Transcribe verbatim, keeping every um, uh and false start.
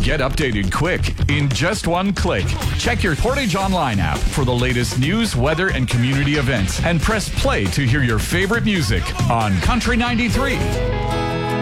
Get updated quick in just one click. Check your Portage Online app for the latest news, weather, and community events, and press play to hear your favorite music on Country ninety-three.